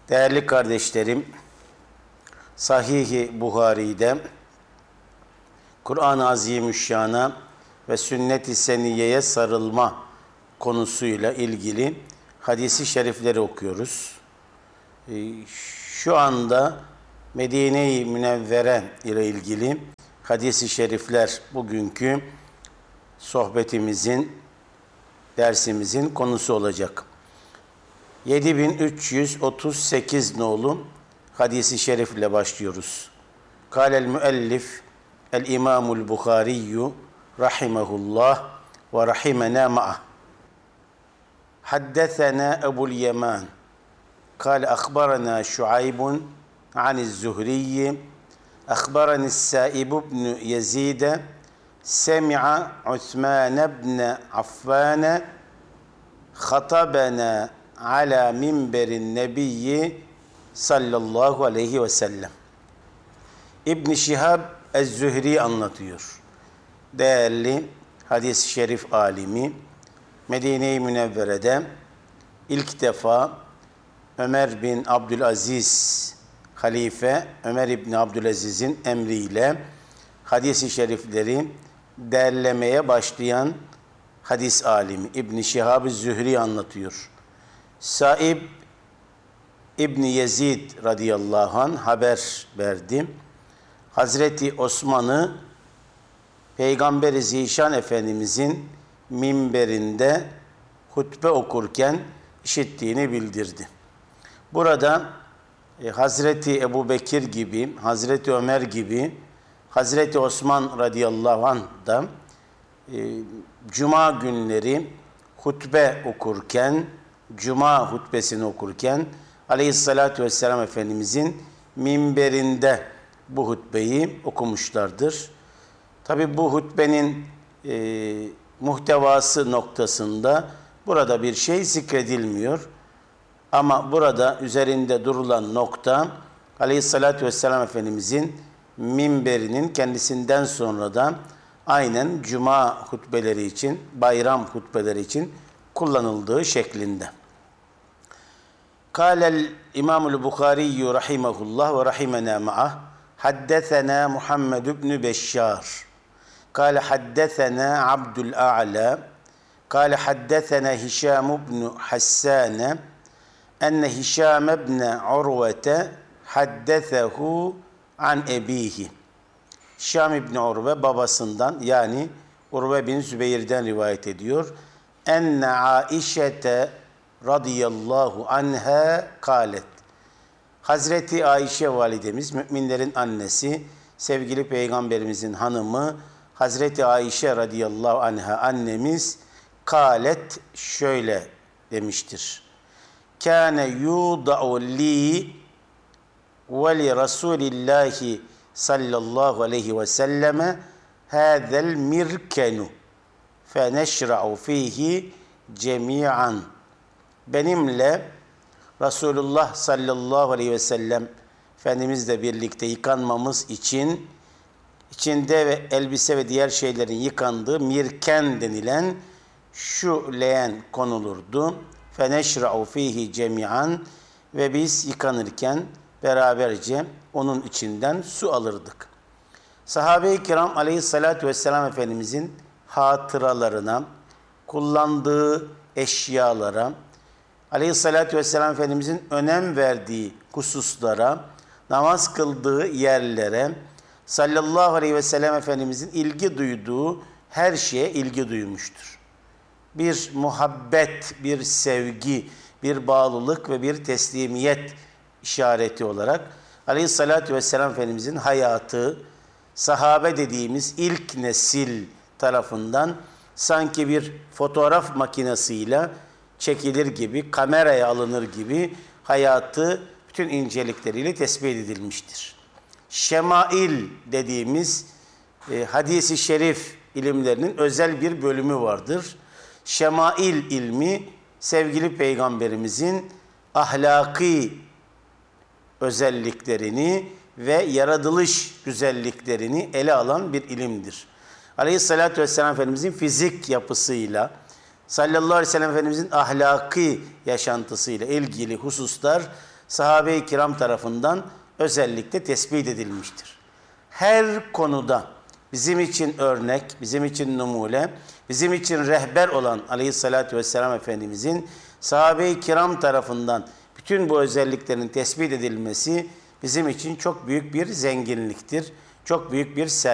Değerli kardeşlerim, Sahih-i Buhari'de Kur'an-ı Azimüşşan'a ve sünnet-i seniyeye sarılma konusuyla ilgili hadis-i şerifleri okuyoruz. Şu anda Medine-i Münevvere ile ilgili hadis-i şerifler bugünkü sohbetimizin, dersimizin konusu olacak. 7338 nolu hadis-i şerif ile başlıyoruz. Kâlel müellif el-İmamul Bukhariyyü rahimehullah ve rahimena ma'ah. Haddesena Ebul Yeman kâle akhbarana Şuaybun aniz Zuhriyyi akhbarani Sâib ibn Yezîde semi'a Osman ibn Affan hatabana ala minberin nebiyyi sallallahu aleyhi ve sellem. İbn-i Şihab Ez-Zühri anlatıyor. Değerli hadis-i şerif alimi, Medine-i Münevvere'de ilk defa Ömer bin Abdülaziz, halife Ömer bin Abdülaziz'in emriyle hadis-i şerifleri derlemeye başlayan hadis alimi İbn-i Şihab Ez-Zühri anlatıyor. Sâib İbn-i Yezid radıyallahu anh haber verdi. Hazreti Osman'ı Peygamber-i Zişan Efendimizin minberinde hutbe okurken işittiğini bildirdi. Burada Hazreti Ebubekir gibi, Hazreti Ömer gibi, Hazreti Osman radıyallahu anh da Cuma günleri hutbe okurken, Cuma hutbesini okurken Aleyhisselatü Vesselam Efendimizin minberinde bu hutbeyi okumuşlardır. Tabi bu hutbenin muhtevası noktasında burada bir şey zikredilmiyor. Ama burada üzerinde durulan nokta Aleyhisselatü Vesselam Efendimizin minberinin kendisinden sonra da aynen Cuma hutbeleri için, bayram hutbeleri için kullanıldığı şeklinde. Kâlel İmamul Bukhariyyü rahimehullah ve rahimena ma'ah. Haddesena Muhammed ibn Beşşar. Kâle haddesena Abdul A'la. Kâle haddesena Hişam ibn Hassane. Enne Hişam ibn Urvete haddesehu an ebihi. Hişam ibn Urve babasından, yani Urve bin Zübeyir'den rivayet ediyor. Enne Aişete radıyallahu anha kâlet. Hazreti Ayşe validemiz, müminlerin annesi, sevgili Peygamberimizin hanımı, Hazreti Ayşe radıyallahu anha annemiz kâlet şöyle demiştir. Kâne yuda'u li ve li Rasulillahi sallallahu aleyhi ve selleme hâzel mirkenu fe neşra'u fihi cemi'an. Benimle Resulullah sallallahu aleyhi ve sellem Efendimizle birlikte yıkanmamız için içinde ve elbise ve diğer şeylerin yıkandığı mirken denilen şu leğen konulurdu. فَنَشْرَعُ ف۪يهِ cemi'an ve biz yıkanırken beraberce onun içinden su alırdık. Sahabe-i kiram aleyhissalatü vesselam Efendimizin hatıralarına, kullandığı eşyalara, Aleyhisselatü Vesselam Efendimizin önem verdiği hususlara, namaz kıldığı yerlere, sallallahu aleyhi ve sellem Efendimizin ilgi duyduğu her şeye ilgi duymuştur. Bir muhabbet, bir sevgi, bir bağlılık ve bir teslimiyet işareti olarak Aleyhisselatü Vesselam Efendimizin hayatı, sahabe dediğimiz ilk nesil tarafından sanki bir fotoğraf makinesiyle çekilir gibi, kameraya alınır gibi hayatı bütün incelikleriyle tespit edilmiştir. Şemail dediğimiz hadis-i şerif ilimlerinin özel bir bölümü vardır. Şemail ilmi, sevgili Peygamberimizin ahlaki özelliklerini ve yaratılış güzelliklerini ele alan bir ilimdir. Aleyhisselatü Vesselam Efendimizin fizik yapısıyla, sallallahu aleyhi ve sellem Efendimizin ahlaki yaşantısıyla ilgili hususlar sahabe-i kiram tarafından özellikle tespit edilmiştir. Her konuda bizim için örnek, bizim için numune, bizim için rehber olan Aleyhisselatü Vesselam Efendimizin sahabe-i kiram tarafından bütün bu özelliklerin tespit edilmesi bizim için çok büyük bir zenginliktir, çok büyük bir